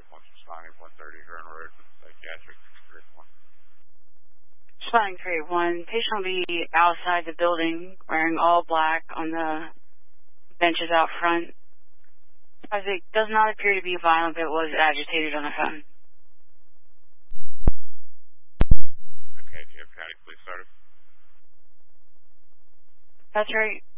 1 responding 130 here on road for the psychiatric 381. Responding 381, patient will be outside the building wearing all black on the benches out front. As it does not appear to be violent, but was agitated on the phone. Okay, do you have county police started? That's right.